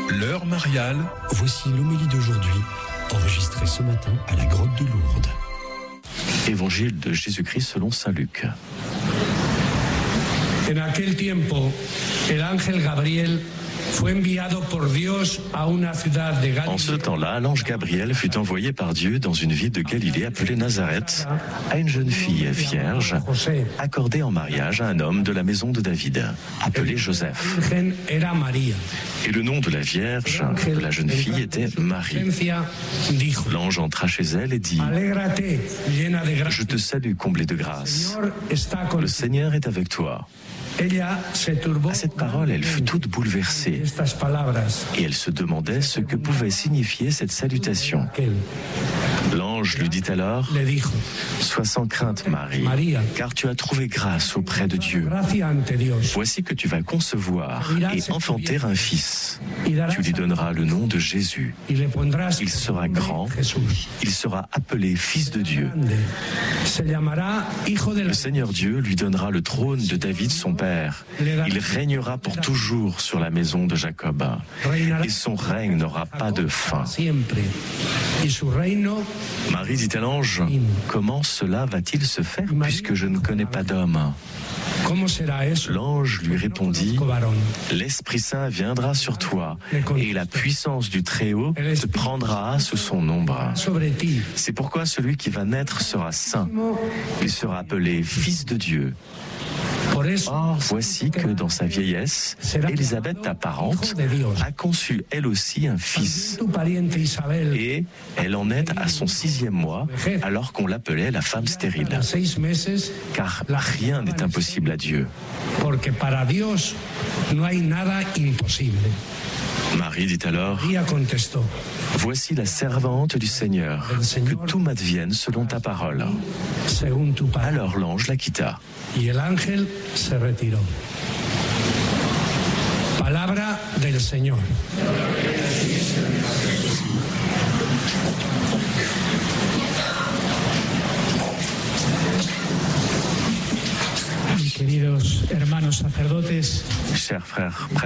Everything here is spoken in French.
L'heure mariale. Voici l'homélie d'aujourd'hui, enregistrée ce matin à la grotte de Lourdes. Évangile de Jésus-Christ selon saint Luc. En aquel tiempo, el ángel Gabriel fue enviado por Dios a una ciudad de Galilée. En ce temps-là, l'ange Gabriel fut envoyé par Dieu dans une ville de Galilée appelée Nazareth, à une jeune fille vierge, accordée en mariage à un homme de la maison de David, appelé Joseph. Et le nom de la vierge, de la jeune fille, était Marie. L'ange entra chez elle et dit: « Je te salue, comblée de grâce. Le Seigneur est avec toi. » À cette parole, elle fut toute bouleversée et elle se demandait ce que pouvait signifier cette salutation. L'ange lui dit alors: « Sois sans crainte, Marie, car tu as trouvé grâce auprès de Dieu. Voici que tu vas concevoir et enfanter un fils. Tu lui donneras le nom de Jésus. Il sera grand, il sera appelé Fils de Dieu. Le Seigneur Dieu lui donnera le trône de David son père. Il régnera pour toujours sur la maison de Jacob, et son règne n'aura pas de fin. » Marie dit à l'ange: « Comment cela va-t-il se faire puisque je ne connais pas d'homme ?» L'ange lui répondit: « L'Esprit Saint viendra sur toi, et la puissance du Très-Haut te prendra sous son ombre. C'est pourquoi celui qui va naître sera saint. Il sera appelé Fils de Dieu. Or, voici que dans sa vieillesse, Élisabeth, ta parente, a conçu elle aussi un fils. Et elle en est à son 6e mois, alors qu'on l'appelait la femme stérile. Car rien n'est impossible à Dieu. » Marie dit alors: « Voici la servante du Seigneur, que tout m'advienne selon ta parole. » Alors l'ange la quitta. Palabra del Señor. Queridos hermanos sacerdotes, Chers frères